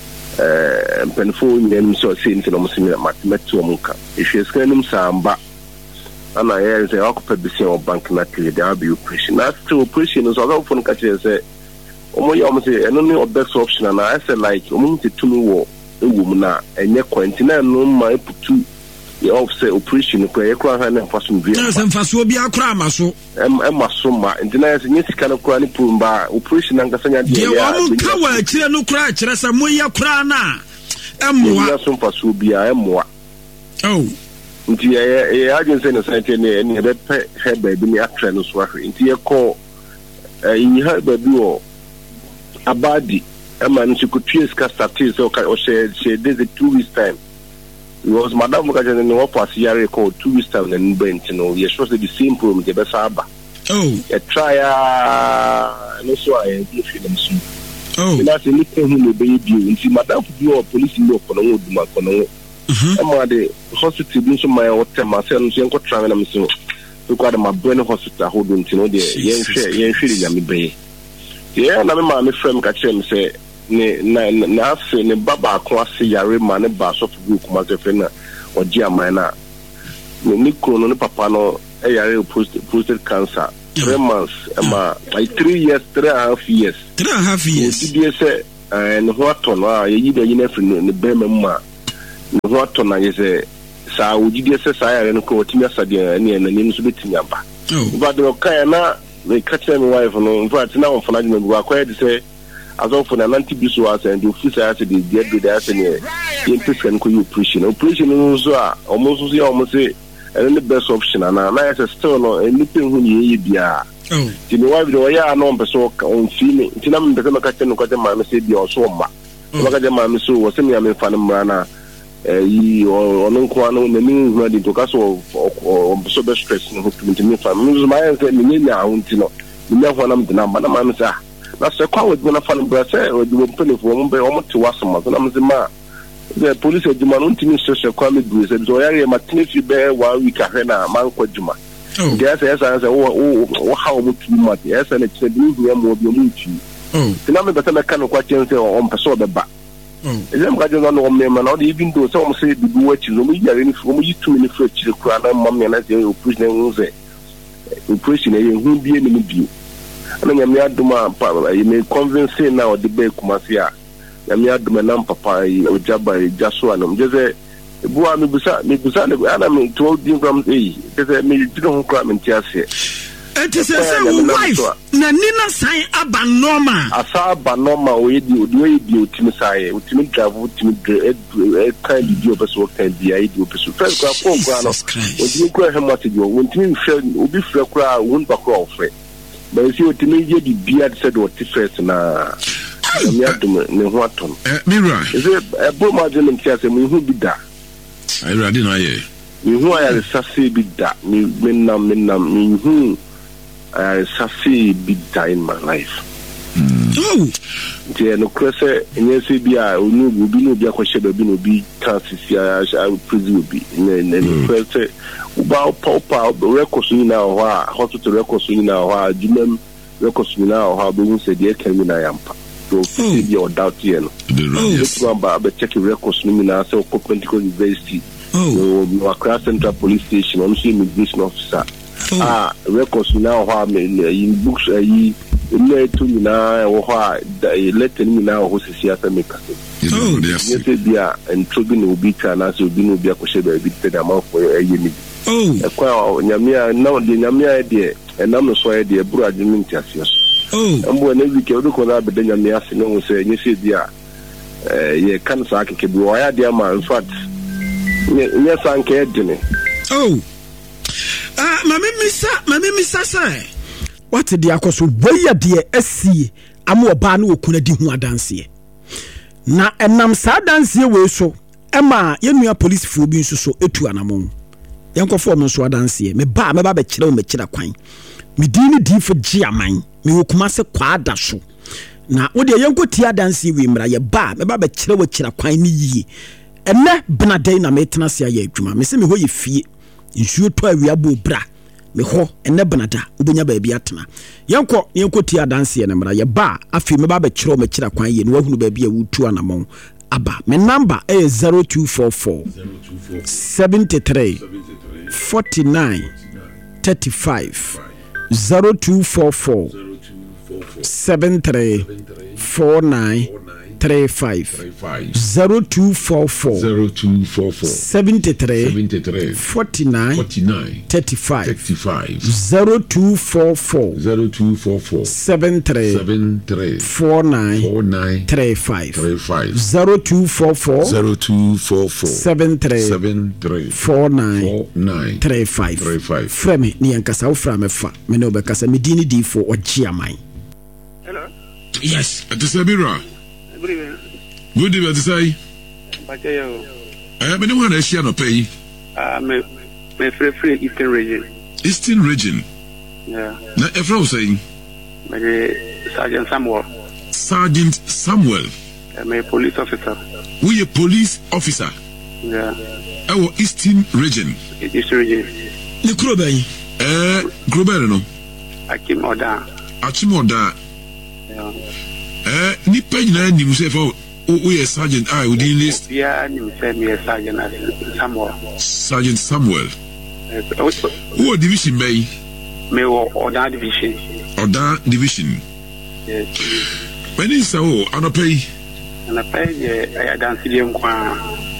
eh penfo nyem so say nti no mo simi mathematics o mo ka if you scan nim samba ana here say occupy bisi o bank na clear there be operation na still operation so go phone catch say omo ya omo say eno ni best option na I say like omo ti tumi wo ewo mu na enye quarantine no ma eputu ya of say operation ko e kra ha na faso bi na se mfaso bi akra maso em em maso ma ntina say nye sika no kra ni pumba operation na nkasa de ya omo ka wa akire no kra akire sa mo ya kra na emwa ya so mfaso bi a emwa oh nti e e agency no sente ne ne be pe he ba bi ni atre no so ahwe nti e ko e ha ba bi o abadi e ma nti ko tue ska started so ka o she she did the two weeks time it was madam ka jene no pass yare ko two weeks time na nbent no ye sure the same problem de be saba oh e try no so I be feeling so oh na se ni ko hu no be bi nti madam bi o police no ko no oduma ko no I'm the hospital being so my hotel myself and go travel and so because my brain hospital holding to know the young young feeling me be yeah na me my friend catch him say ne na na afi ne baba ko ase yare ma ne ba so fu kuma se fe na oji aman na ne nikro no ne papa no e yare prostate cancer three months ama like three years three and a half years three and a half years di say and what on ah ye dey na free ne be ma ne what on na ye say sa oji di say sa yare no ko timi asade ne na ne so betimi aba but the okay na they catch my wife no in fact now for na me akwa dey say aso for na ninety biso as and the officer as dey get do that say you person ko you operation operation no so a almost so ya almost say and the best option and na is still no anything hu ye bia oh ti me wife do ya no person on feel ti na me be ka catch no ka ma me say bia so ma ma ka ma me so wo se me am fa no mra na yi ono ko anu na mi hu adi to ka so so be stress no to me fa me ma ya say me nya ahunti no me ho na me na ma na ma me sa na se kwa wo na fa no bra say wo di wo pele fo mo be o mo ti wasoma na me se ma the police of Juma don't think so so kwame do say so yare matine fi be one week ahe na man kwa Juma yes yes yes o o how mo tu mat yes na che bi hu mo bi mo tu tina me beta me kan kwa chen say o mpeso be ba ezem ka jona no me ma na even though so mo say bi wo chi no mo yare ni mo yi tu ni fro chi kura na mam me na say o push na nze o push na ye hu bi ni bi ana nya me aduma pa ye me convince na o de be kumasi a ya mi aduma na papa yi ojaba jaso anam jeze buwa mi busa mi busa ne ana mi to din from eh jeze mi dido ho kra mi ntiase it is a wife na nina sign aba normal asa aba normal we di odi we di otimi sai otimi drive otimi e kind di obeso kind di ai di obeso first kwa kwa kwa no odi kwa hemati di otimi hwe obi fre kra won ba kra ofre ba si otimi ye di bia de said what first na me adum ne ho aton eh mira is it a bo margin in tiase me hu bi da ai radi na ye me hu aya sase bi da me menam menam me hu aya sase bi da in my life oh je no krese nyese bi a onu bi no bi akwhye ba bi no bi transisi a prison bi ne ne krese uba popa records ni na ho a hospital records ni na ho a jumem records ni na ho a be hu se de kan ni na yampa so be or doubt here no let's go back but check records ni na say Pentecost University oh no Accra Central Police Station on see immigration officer ah records now ha me in books yi le to ni na wo ha letter ni na ho sisi asa me ka oh yes yes bia entrobi no bi ka na so bi no bi akoshe ba bi te da ma for ayi ni oh e kwa nyamia na de nyamia de enam no so e de buru admin asia oh ambo na wike odu ko na be de nyamia se no se nyese bia eh ye kan sa akeke bi wa ya de ma in fact nye sanke edine oh ah mama misa mama misa say what the akoso boya de asie am oba na okuna di hu adanse na enam sa adanse we so ema yenua police fo bi nso so etu anamon yenkofo mo so adanse me ba me ba be kire o me kire kwan me di ni di fo gi aman me okuma se kwa da so na wo de yenko ti adanse we mra ye ba me ba be kire wo kire kwan ni yie ene benadai na metena se aye adwuma me se me ho ye fie nsuo to awia bo bra me ho ene benada obonya ba bia atena yenko yenko ti adanse ye mra ye ba afi me ba be kire o me kire kwan ye ne wahunu ba bia wutu anamon aba me number is zero two four four seventy-three forty-nine thirty-five zero two four four seventy-three forty-nine thirty-five zero two four four seventy-three forty-nine thirty-five zero two four four seventy-three forty-nine thirty-five zero two four four seventy-three forty-nine thirty-five frame ni yankasa wo frame fa me no be kasa me dini di for ogiaman. Hello. Yes, at the Sabira. Good evening. Good evening, say. Bachayo. I am anyone else here no pay. Ah, me me free free Eastern region. Eastern region. Yeah. Na Efra saying. Me Sergeant Samuel. Sergeant Samuel. I'm a police officer. We a police officer. Yeah. Our Eastern region. Eastern region. Ni kuro ben. Eh, Grobel no. Akim Oda. Akim Oda. Yeah. Eh, nipa nyina ni mu se fa o ye sergeant I we dey list yeah ni say me sergeant Samuel Sergeant Samuel who division bay me wo Oda division Oda division yes when is so anopay anopay ye I dance dey nkwa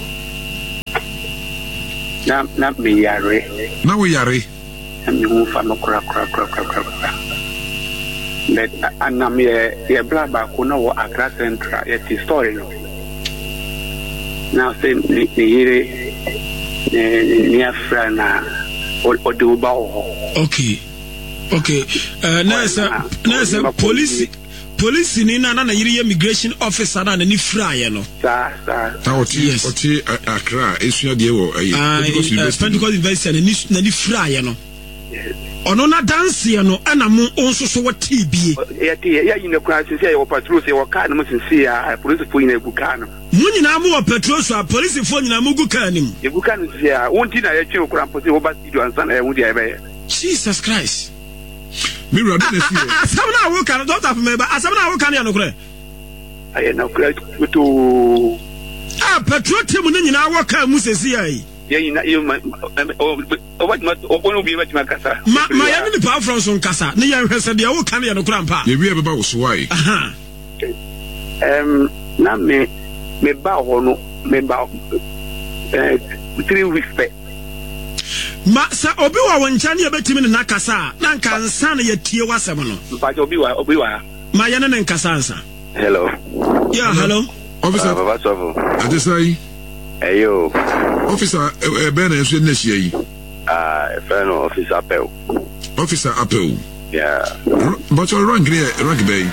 na na me yare na we yare me hu fa no kra kra kra kra kra but anam ye ye bla ba ko na wo Accra Central ye ti story no now say ni yire ni ni afra na o de o ba o okay okay uh nurse nurse police police ni na na yire immigration officer na ni fra ye no sa sa ta o ti o ti Accra esua de wo ayi Pentecost University na ni fra ye no ono na dance ye no ana mo onso so wati bie ye ti ye yin kura sinse ye patrol se wo car no mo sinse ya police fo yin gu car no mu nyina mo patrol so police fo nyina mo gu car nim ye gu car no se ya won ti na ye twe kura mpo se wo ba studio ansa na ye hu dia be Jesus Christ me rada na see asam na wo kan don't have me ba asam na wo kan ya no kure aye na kura to ah patrol team no nyina wo car mu sesi ai ye yin na you o what not o no be what makasa ma ma ya ni pa from so nkasa ne ya hwese de wo kan ya no kura mpa ye wi be ba wo so wai aha em na me me ba ho no me ba eh three weeks pe ma sa obi wa woncha ne yebetimi ne nakasa na nka nsa ne yatie wasem no mpa obi wa obi wa ma ya ne ne nkasa nsa hello yeah hello officer baba sofo ade sai ayo officer e be na enso na hia yi ah e fa no officer apel officer apel yeah but your rank there rank bay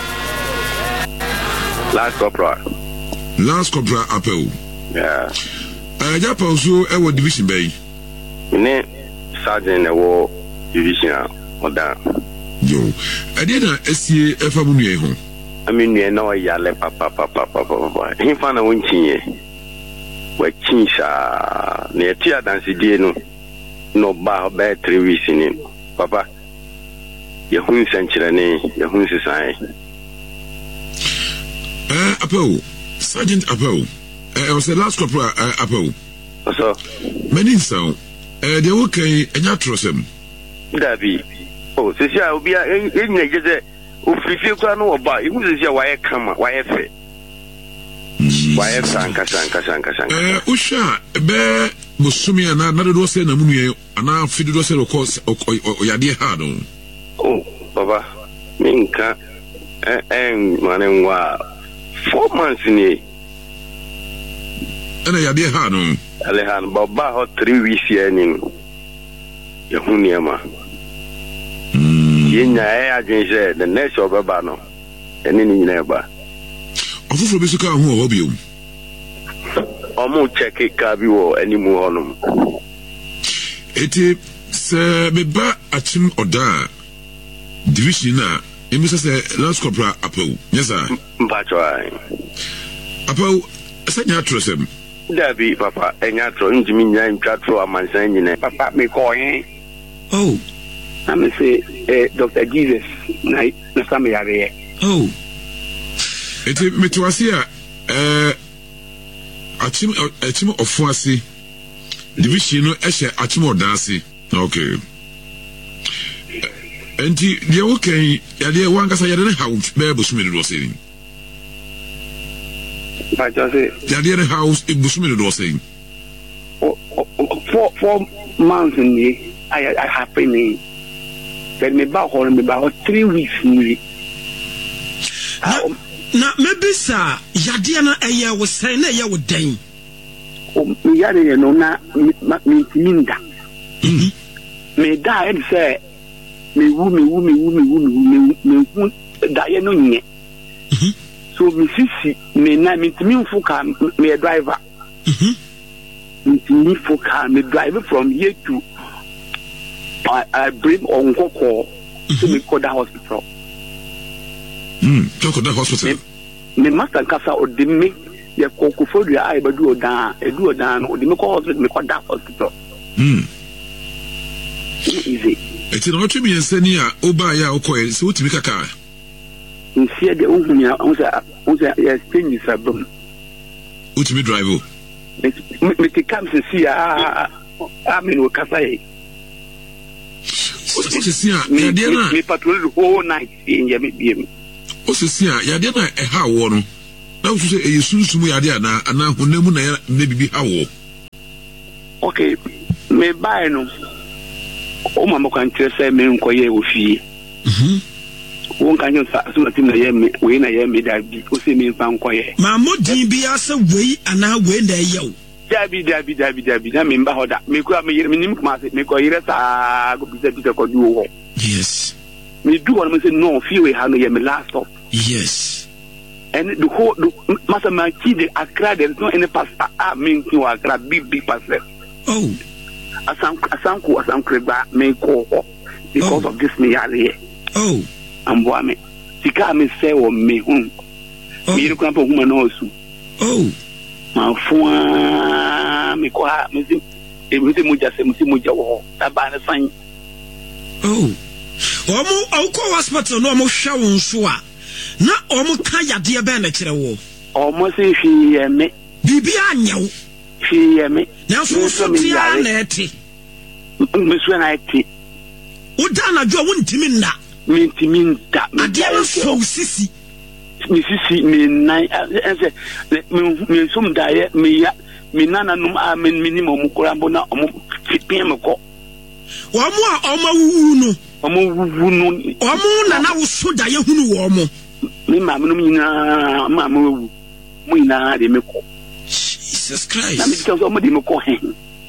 last corporal last corporal apel yeah eh ja pauso e wo division bay ne sergeant e wo division oda yo ade na esie e fa mu nue ho ami nue na o yale papa papa papa hin fa na wonchie wa chinsha ne tia dance die no no ba ba three weeks ni papa ye hun senchire ne ye hun sisan eh apel sergeant apel eh was the last corporal uh, apel so many so eh de wo kan enya trosem dabi oh sesia obi a enyina geze o fifi kwa no oba ihu sesia wa ye kama wa ye fe wa ye sanka sanka sanka sanka eh usha be bosumi ana na do se na munue ana fidu do se o course o yade ha do oh baba minka eh eh mane wa four months ni ana yade ha no Alehan baba ho three weeks here ni ye huniema yenya e agenje the next obaba no eni ni nyina ba ofufro be suka ho obi o omo check ka bi wo eni mu honum eti se be ba achim oda division na emisa se last corporal apel yes sir mpacho ai apel sanya trosem dabi papa enya tro njimi nya ntwa tro amansan nyine papa me ko yin oh I'm say eh Doctor Jesus na na some yare oh eti metwase a eh achim achim ofuase division no ehye achim odanse okay enti dia okay yade wankasa yade ne house be busumi do saying but just say yade ne house e busumi do saying four four months in the I I happen in but me ba hol me ba three weeks ni na maybe sa yade na eye wo sai na eye wo dan o me yade no na me minda mhm me da e say me wu me wu me wu me wu me me wu da ye no nye mhm so me sisi me na me timi mfu ka me driver mhm me timi mfu ka me drive from here to I, I bring on Koko to me call the hospital. Hmm, talk of the hospital. Me master kasa o de me ye Koko for the eye but do down, e do down o de me call hospital me call that hospital. Hmm. Easy. Eti no tumi ensani a oba ya okoye se utimi kaka. nsia de ohumia onsa onsa ya stage sabum utimi drive o me te kam se si a a me no kasa e o se si a ya de na me patrol the whole night in ya me biem o se si a ya de na e ha wo no na so se e sunsun ya de na ana honamu na na bibi ha wo okay me buy no o mama kan tire se me nkoye wo fie mhm won kan yo sa so na ye me we na ye me da bi o se me fa nkoye ma modin bi asa wei ana wei na ye o dabi dabi dabi dabi na me mba hoda me ko me me nim kuma se me ko yire sa go bi se bi se ko du wo yes me do one me say no feel we ha no ye me last stop yes and the whole masa ma ki de Accra there is no any pass ah me ki wa Accra big big pass oh asan asan ko asan kreba me ko because oh. of this me yale oh amboa me sika me say o me hun me ri kwa po huma no osu oh ma fua me ko me si e me si muja se me si muja wo ta ba na san oh omo awko hospital no omo hwa won so a na omo ka yade be na kire wo omo se hwie me bibi anyew hwie me na so so tia na eti me so na eti o da na jo won ntimi nda me ntimi nda ade a so sisi me sisi me nai ense me sum dae me ya me nana num a me minimum kura mbona omo fipin me ko omo a omo wuwu no omo wuwu no omo na na wo so dae hunu wo omo me ma me num nyina ma ma wu mu nyina de me ko Jesus Christ na me tell so omo de me ko hen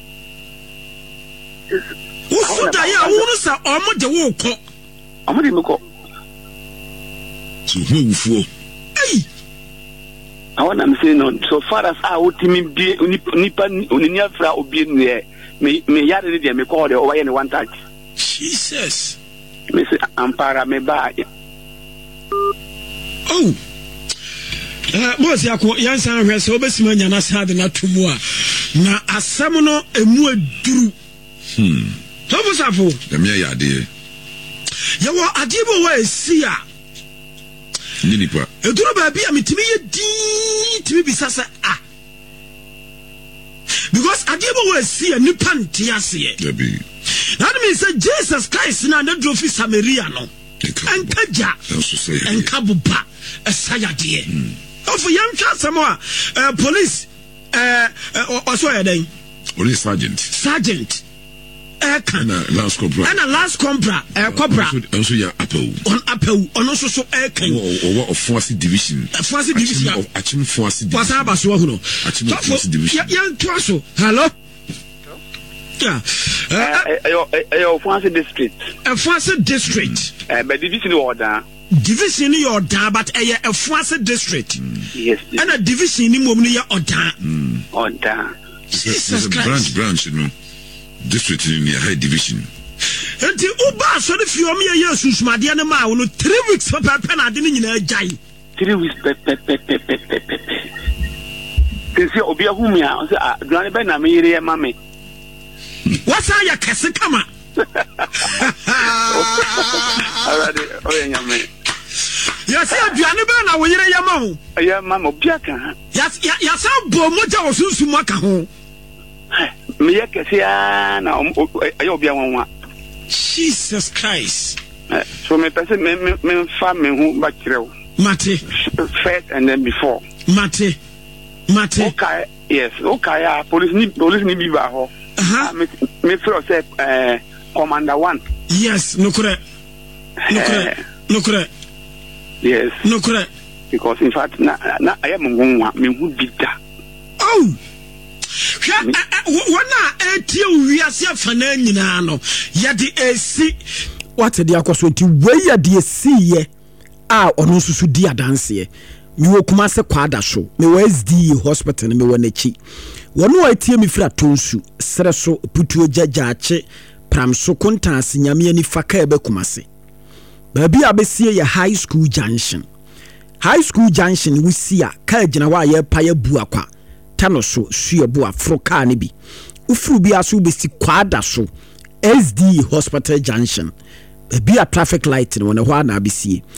wo so dae a wo no sa omo de wo ko omo de me ko so hu wufuo hey I want to say no so far as I would me be nipa onini afra obi ne me me yare de me call the over any one touch Jesus me say ampara me ba oh eh mo se akọ yansan hwe se obesima nya na sade na tumu a na asem no emu aduru hmm to busafo dem ya yade ya wo adibo wa esi a Ninipa. Eduro ba bia metimi ye di timi bisasa ah. Because adiebo we see a nipa ntiase. Debi. That means that Jesus Christ na na drofi Samaria no. Enkaja. Enkabuba esayade. Of yantwa samo police eh oso ya den. Police sergeant. Sergeant. Ekan na last compra na last compra eh compra also ya apel on apel on so so ekan o o force division force division of achim force division wasa ba so hu no achim force division ya ntwa so hello yeah eh eh eh force district eh force district eh but division order division your order but eh a force district yes and a division ni mom no ya order order Jesus Christ branch branch you know district in the high division. Enti uba so the few me ye susumade na ma wo no three weeks papa pe na ade ni nyina jai three weeks pe pe pe pe pe pe pe tesi obi ahumi a say aduane be na me yire ma me wasa ya kese kama already oya nyame ya say aduane be na wo yire ya ma ho ya ma mo bia kan ya ya sa bo moja wo susum aka ho me yekesia na ayo bia wanwa Jesus Christ so me person me me fa me hu ba kirew mate first and then before mate mate okay yes okay ya police ni police ni bi ba ho aha me me feel say eh commander one yes no correct no correct no correct yes no correct because in fact na na I am ngunwa me hu bida oh wana etie wiase afana nyina no ye de esi what de akoso ti we ye de esi ye a ono susu di adanse mi wo kuma se kwada so me wa S D hospital me wa nachi wono etie mi fira tonsu sere so putuo jajaache pram so kontanse nyame ani faka ebe kuma se baabi abesie ye high school junction high school junction we see a ka gina wa ye pa ye bu akwa tano so suebo afroka ne bi ufuru bi aso besi kwada so S D hospital junction bi a traffic light no ne ho na abesie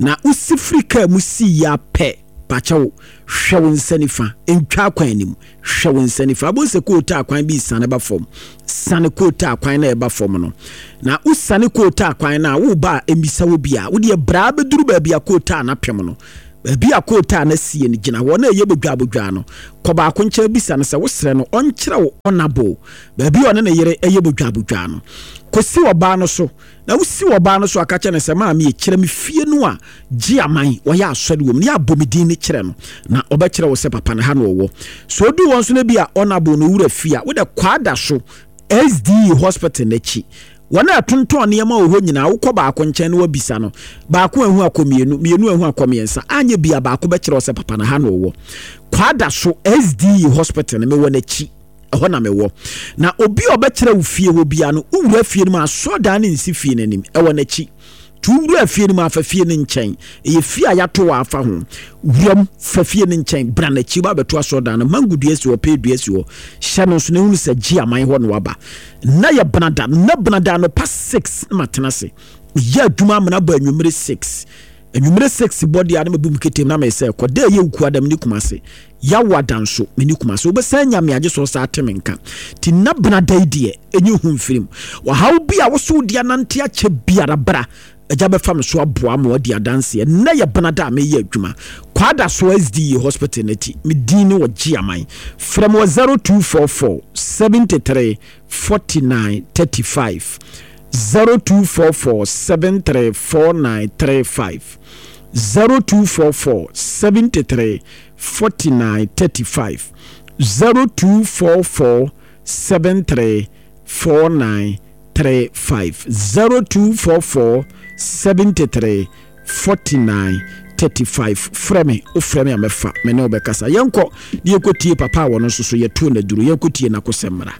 na usifri ka musi ya pe pachawo hwe wo nsanifa entwa kwan nim hwe wo nsanifa abonse koota kwan bi sane ba fom sane koota kwan na e ba fom no na usane koota kwan na wo ba embisa wo bia wo de bra beduru ba bia koota na pem no bia koota na sie ni gina wo na ye bodwa bodwa no ko ba ko nche bisa no se wo sere no onkyere wo onabo ba bia one na yere eye bodwa bodwa no kosi oba no so na wusi oba no so akache ne se ma me kire me fie no a gi aman wo ya asode wo me ya bomidin ni kire no na oba kire wo se papa na ha no wo so du won so na bia onabo no wura fie a wo de kwada so S D hospital na chi wana atonton ne ma oho nyina wo kɔ baako nkyɛn no wabisa no baako ehu akomienu mienu ehu akomiensa anye bia baako bɛ kyerɛ ɔsɛ papa na ha no wo kwada so S D hospital na me wɔ na chi ɛhɔ na me wɔ na obi a ɔbɛkyerɛ wo fie wo bia no wura fie no ma so da ne nsi fie nanim ɛwɔ na chi tuwura fie no ma fa fie ne nkyɛn ɛyɛ fie a yato wa afa ho wuram fa fie ne nkyɛn bra na chi ba bɛto aso da no mangudua si wɔ pedua si wɔ hyɛ no so na hunu sɛ gye aman hɔ no waba na yɛ banada na banada no pa six na matena se yɛ adwuma amana ba anwumere six anwumere six body a na mabum ketem na me sɛ kɔda yɛ wuku adam ni kuma se ya wadan so me ni kuma se obɛsan nya me agye so sa ateme nka ti na banada die enyi hu mfirim wa hawo bi a wo so dia nante akyɛ biara bra eja be fam so aboa ma odi adanse na ye banada me ye adwuma kwada so S D hospital nati me din ne wo gi aman from zero two four four seven three four nine three five zero two four four seven three four nine three five zero two four four seven three four nine three five zero two four four seven three four nine three five zero two four four seventy-three forty-nine thirty-five frame o frame amefa me ne obekasa yenko die kotie papa wono so so yeto na duru yenkotie na kosemra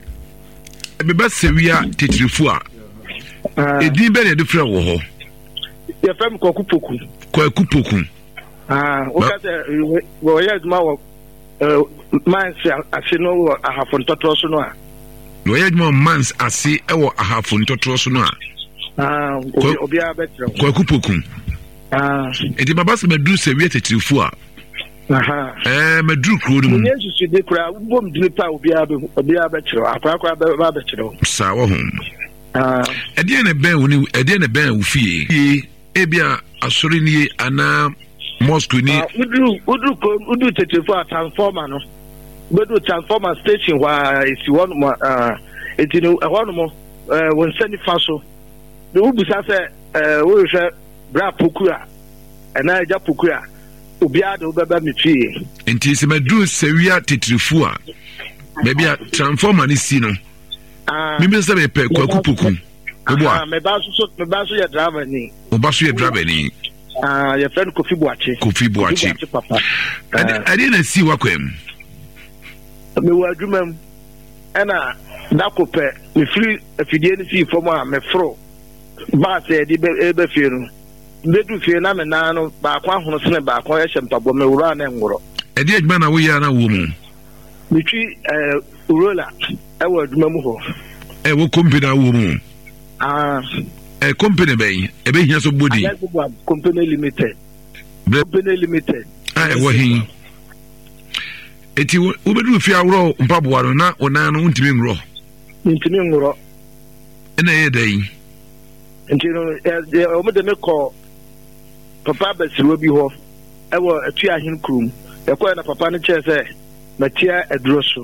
be ba sewia titirifu a edin be ne de frɛ wo ho ye fam kokupoku kokupoku ah o ka se wo ye ma wo man se ase no wo ahafon totoro so no a wo ye ma mans ase e wo ahafon totoro so no a ah obi abetro kokupoku ah edi baba se medu sewia titirifu a aha eh medu kro dum yesu se de kra bom dine pa obi abe obi abetro akwa akwa ba betro sa wo hom ah edi na ben woni edi na ben wo fie ebia asori ni ana mosque ni udu udu ko udu titirifu a transformer no bedu transformer station wa isi one mo ah eti no ehonu mo eh won sani faso de ubusa se eh wo hwe bra pokura ena eja pokura obi ade obeba metwie enti se medu sewia titirifu a baby a transformer ni si no ah mi me se be pe kwakupoku ebo a me ba so me ba so ye driver ni o ba so ye driver ni ah ye friend Kofi Boache Kofi Boache papa ade na si wakwam me wa adwumam ena dakope me free afidie ni si fom a me fro ba se di be be fie no bedu fie na me na no ba kwa hono sene ba kwa ye hempabo me wura na ngoro ade adwuma na wo ya na wo mu mitwi eh urola e wa adwumam ho e wo company a wo mu ah e company ben e be hia so body company limited company limited ah e wo hin eti wo bedu fie awro mpabo no na ona no ntimi ngoro ntimi ngoro ena ye dai ntino e o me de me ko papa basiwo bi ho e wo atu ahin krum e ko na papa ne che se matia aduro so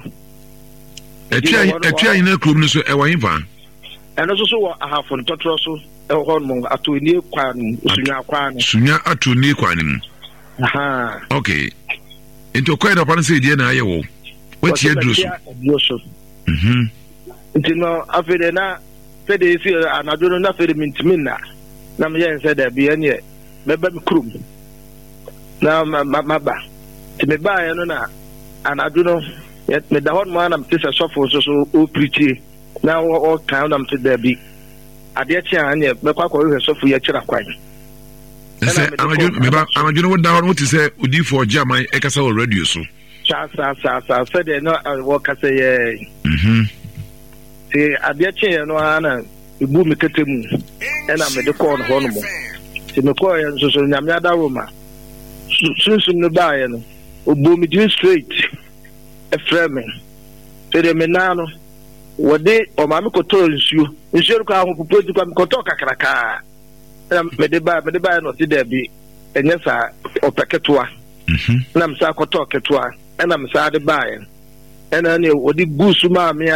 atu atu ahin krum no so e wo hinfa eno so so wo ahafon totoro so e ho no ato ni kwan sunya kwan sunya ato ni kwan aha okay into ko na papa se die na aye wo wati aduro so mhm ntino afede na fede isi anadoro na fede mintimina na me yen se da bi ene meba mi krum na maba ti me ba ye no na anadoro me da hon mo na me se sofo so so o preach na o kan na me da bi ade chi anye me kwa kwa hwe sofo ye kira kwan se anadoro me ba anadoro wo da hon wo ti se odi for jaman e kasa wo radio so sa sa sa sa fede no wo kasa ye mhm se ade chi no ana ibu mi ketemu ena me de ko no ho no mo nti me kɔ yɛ nso so nyame adaro ma sunsun no baayɛ no obo me di straight ɛfrɛ me fede me na no wɔde ɔma me kɔtɔ nsuo nsuo ko aho popo di kwa me kɔtɔ kakraka na me de ba me de ba no ti da bi ɛnyɛ sa ɔpɛketoa mhm na me sa kɔtɔ ketoa ɛna me sa de baayɛ ɛna ne wɔde gusu ma me